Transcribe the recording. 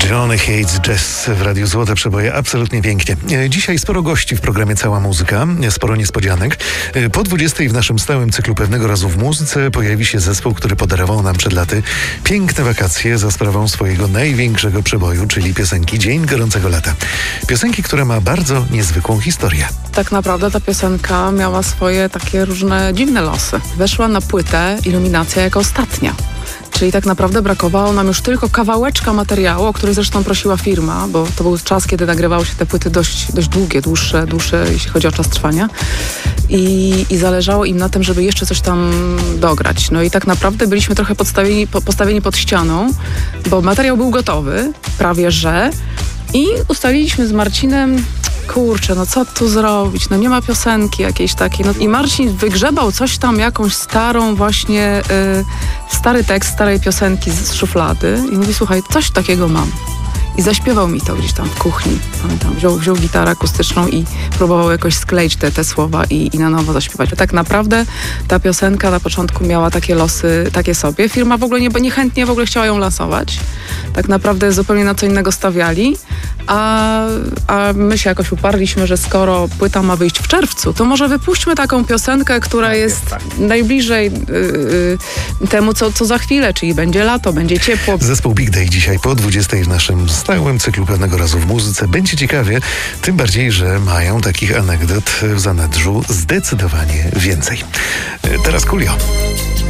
Johnny Hates Jazz w Radiu Złote Przeboje. Absolutnie pięknie. Dzisiaj sporo gości w programie Cała Muzyka, sporo niespodzianek. Po 20 w naszym stałym cyklu Pewnego razu w muzyce pojawi się zespół, który podarował nam przed laty piękne wakacje za sprawą swojego największego przeboju, czyli piosenki Dzień Gorącego Lata. Piosenki, która ma bardzo niezwykłą historię. Tak naprawdę ta piosenka miała swoje takie różne dziwne losy. Weszła na płytę Iluminacja jako ostatnia. Czyli tak naprawdę brakowało nam już tylko kawałeczka materiału, o który zresztą prosiła firma, bo to był czas, kiedy nagrywały się te płyty dość długie, dłuższe, jeśli chodzi o czas trwania. I zależało im na tym, żeby jeszcze coś tam dograć. No i tak naprawdę byliśmy trochę postawieni pod ścianą, bo materiał był gotowy, prawie że. I ustaliliśmy z Marcinem, kurczę, no co tu zrobić? No nie ma piosenki jakiejś takiej. No i Marcin wygrzebał coś tam, jakąś starą właśnie, stary tekst starej piosenki z szuflady i mówi, słuchaj, coś takiego mam. I zaśpiewał mi to gdzieś tam w kuchni. Pamiętam, wziął gitarę akustyczną i próbował jakoś skleić te słowa i na nowo zaśpiewać. Tak naprawdę ta piosenka na początku miała takie losy, takie sobie. Firma w ogóle niechętnie w ogóle chciała ją lansować. Tak naprawdę zupełnie na co innego stawiali. A my się jakoś uparliśmy, że skoro płyta ma wyjść w czerwcu, to może wypuśćmy taką piosenkę, która jest najbliżej temu, co za chwilę, czyli będzie lato, będzie ciepło. Zespół Big Day dzisiaj po 20 w naszym stałym cyklu Pewnego razu w muzyce. Będzie ciekawie, tym bardziej, że mają takich anegdot w zanadrzu zdecydowanie więcej. Teraz Coolio.